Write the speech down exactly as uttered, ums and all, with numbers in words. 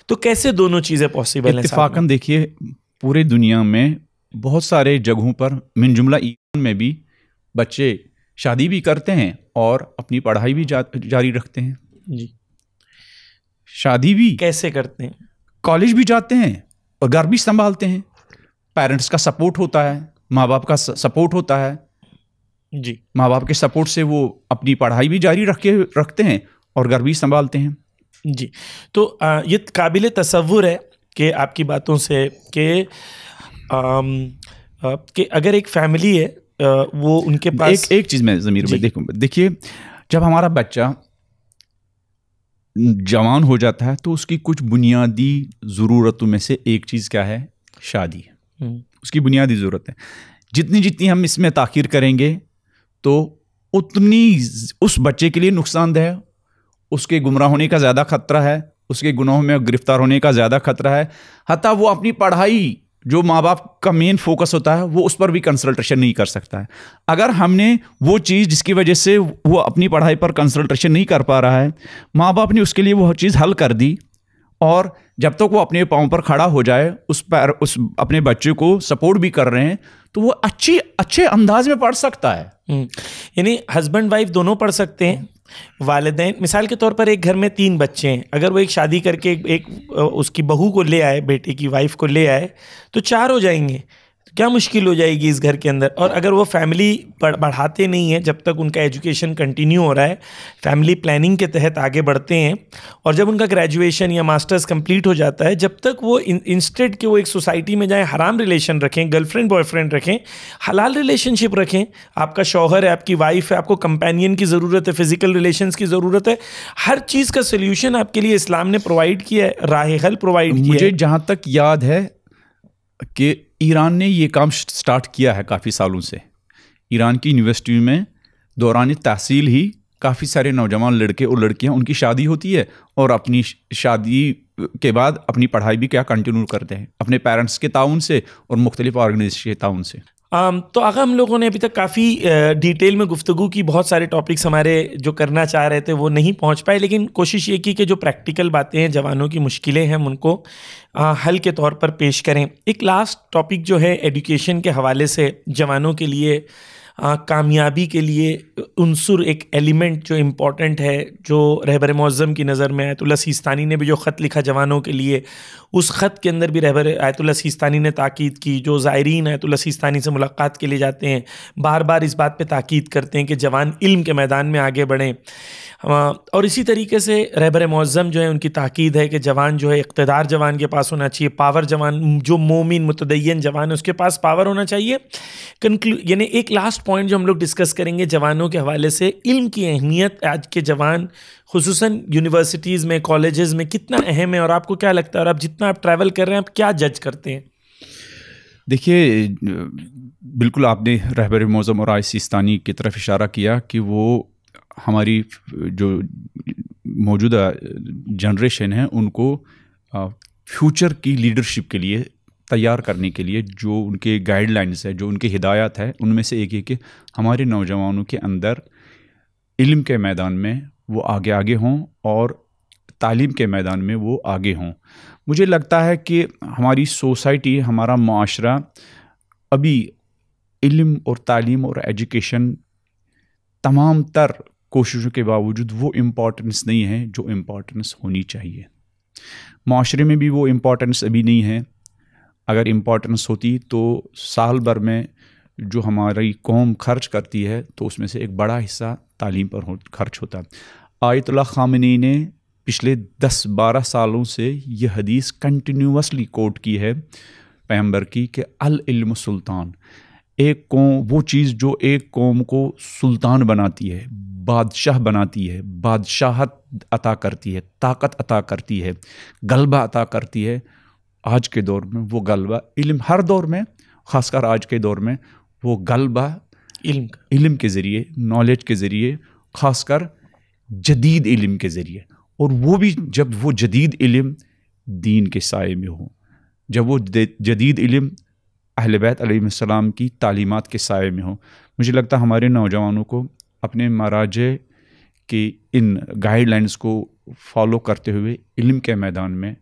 تو کیسے دونوں چیزیں پاسبل ہیں؟ اتفاقاً دیکھیے پورے دنیا میں بہت سارے جگہوں پر من جملہ ایران میں بھی بچے شادی بھی کرتے ہیں اور اپنی پڑھائی بھی جاری رکھتے ہیں. جی شادی بھی کیسے کرتے ہیں؟ کالج بھی جاتے ہیں اور گھر بھی سنبھالتے ہیں. پیرنٹس کا سپورٹ ہوتا ہے, ماں باپ کا سپورٹ ہوتا ہے. جی ماں باپ کے سپورٹ سے وہ اپنی پڑھائی بھی جاری رکھ کے رکھتے ہیں اور گھر بھی سنبھالتے ہیں. جی تو یہ قابل تصور ہے کہ آپ کی باتوں سے کہ کہ اگر ایک فیملی ہے وہ ان کے پاس ایک ایک چیز میں ضمیر میں دیکھوں دیکھیے جب ہمارا بچہ جوان ہو جاتا ہے تو اس کی کچھ بنیادی ضرورتوں میں سے ایک چیز کیا ہے؟ شادی. اس کی بنیادی ضرورت ہے. جتنی جتنی ہم اس میں تاخیر کریں گے تو اتنی اس بچے کے لیے نقصان دہ ہے, اس کے گمراہ ہونے کا زیادہ خطرہ ہے, اس کے گناہوں میں گرفتار ہونے کا زیادہ خطرہ ہے. حتیٰ وہ اپنی پڑھائی جو ماں باپ کا مین فوکس ہوتا ہے وہ اس پر بھی کنسنٹریشن نہیں کر سکتا ہے. اگر ہم نے وہ چیز جس کی وجہ سے وہ اپنی پڑھائی پر کنسنٹریشن نہیں کر پا رہا ہے, ماں باپ نے اس کے لیے وہ چیز حل کر دی, اور جب تک وہ اپنے پاؤں پر کھڑا ہو جائے اس پر اس اپنے بچے کو سپورٹ بھی کر رہے ہیں تو وہ اچھی اچھے انداز میں پڑھ سکتا ہے. یعنی ہسبینڈ وائف دونوں پڑھ سکتے ہیں. والدین مثال کے طور پر ایک گھر میں تین بچے ہیں, اگر وہ ایک شادی کر کے ایک اس کی بہو کو لے آئے, بیٹے کی وائف کو لے آئے تو چار ہو جائیں گے. کیا مشکل ہو جائے گی اس گھر کے اندر. اور اگر وہ فیملی بڑھاتے نہیں ہیں جب تک ان کا ایجوکیشن کنٹینیو ہو رہا ہے, فیملی پلاننگ کے تحت آگے بڑھتے ہیں, اور جب ان کا گریجویشن یا ماسٹرز کمپلیٹ ہو جاتا ہے, جب تک وہ انسٹیڈ کہ وہ ایک سوسائٹی میں جائیں حرام ریلیشن رکھیں, گرل فرینڈ بوائے فرینڈ رکھیں, حلال ریلیشن شپ رکھیں. آپ کا شوہر ہے, آپ کی وائف ہے, آپ کو کمپینین کی ضرورت ہے, فزیکل ریلیشنز کی ضرورت ہے, ہر چیز کا سلیوشن آپ کے لیے اسلام نے پرووائڈ کیا ہے, راہ حل پرووائڈ کیا ہے. مجھے جہاں تک یاد ہے کہ ایران نے یہ کام سٹارٹ کیا ہے کافی سالوں سے. ایران کی یونیورسٹی میں دوران تحصیل ہی کافی سارے نوجوان لڑکے اور لڑکیاں ان کی شادی ہوتی ہے اور اپنی شادی کے بعد اپنی پڑھائی بھی کیا کنٹینیو کرتے ہیں اپنے پیرنٹس کے تعاون سے اور مختلف آرگنائزیشن کے تعاون سے. تو آغا ہم لوگوں نے ابھی تک کافی ڈیٹیل میں گفتگو کی, بہت سارے ٹاپکس ہمارے جو کرنا چاہ رہے تھے وہ نہیں پہنچ پائے, لیکن کوشش یہ کی کہ جو پریکٹیکل باتیں ہیں, جوانوں کی مشکلیں ہیں, ہم ان کو حل کے طور پر پیش کریں. ایک لاسٹ ٹاپک جو ہے ایڈوکیشن کے حوالے سے جوانوں کے لیے کامیابی کے لیے عنصر, ایک ایلیمنٹ جو امپورٹنٹ ہے, جو رہبر معظم کی نظر میں آیت اللہ سیستانی نے بھی جو خط لکھا جوانوں کے لیے, اس خط کے اندر بھی رہبر آیت اللہ سیستانی نے تاکید کی. جو زائرین آیت اللہ سیستانی سے ملاقات کے لیے جاتے ہیں بار بار اس بات پہ تاکید کرتے ہیں کہ جوان علم کے میدان میں آگے بڑھیں. اور اسی طریقے سے رہبر معظم جو ہے ان کی تاکید ہے کہ جوان جو ہے اقتدار جوان کے پاس ہونا چاہیے, پاور جوان جو مومن متدین جوان ہے اس کے پاس پاور ہونا چاہیے. کنکلو یعنی ایک لاسٹ پوائنٹ جو ہم لوگ ڈسکس کریں گے جوانوں کے حوالے سے, علم کی اہمیت آج کے جوان خصوصاً یونیورسٹیز میں, کالجز میں کتنا اہم ہے, اور آپ کو کیا لگتا ہے, اور آپ جتنا آپ ٹریول کر رہے ہیں آپ کیا جج کرتے ہیں؟ دیکھیے بالکل آپ نے رہبر معظم اور آیت سیستانی کی طرف اشارہ کیا کہ وہ ہماری جو موجودہ جنریشن ہے ان کو فیوچر کی لیڈرشپ کے لیے تیار کرنے کے لیے جو ان کے گائیڈ لائنز ہے, جو ان کی ہدایات ہے, ان میں سے ایک ہے کہ ہمارے نوجوانوں کے اندر علم کے میدان میں وہ آگے آگے ہوں اور تعلیم کے میدان میں وہ آگے ہوں. مجھے لگتا ہے کہ ہماری سوسائٹی, ہمارا معاشرہ ابھی علم اور تعلیم اور ایجوکیشن تمام تر کوششوں کے باوجود وہ امپورٹنس نہیں ہے جو امپورٹنس ہونی چاہیے. معاشرے میں بھی وہ امپورٹنس ابھی نہیں ہے. اگر امپورٹنس ہوتی تو سال بھر میں جو ہماری قوم خرچ کرتی ہے تو اس میں سے ایک بڑا حصہ تعلیم پر خرچ ہوتا. آیت اللہ خامنئی نے پچھلے دس بارہ سالوں سے یہ حدیث کنٹینیوسلی کوٹ کی ہے پیغمبر کی کہ العلم سلطان. ایک قوم وہ چیز جو ایک قوم کو سلطان بناتی ہے, بادشاہ بناتی ہے, بادشاہت عطا کرتی ہے, طاقت عطا کرتی ہے, غلبہ عطا کرتی ہے, آج کے دور میں وہ غلبہ علم, ہر دور میں خاص کر آج کے دور میں وہ غلبہ علم علم کے ذریعے, نالج کے ذریعے, خاص کر جدید علم کے ذریعے, اور وہ بھی جب وہ جدید علم دین کے سائے میں ہو, جب وہ جدید علم اہل بیت علیہ السلام کی تعلیمات کے سائے میں ہو. مجھے لگتا ہے ہمارے نوجوانوں کو اپنے مراجع کی ان گائیڈ لائنز کو فالو کرتے ہوئے علم کے میدان میں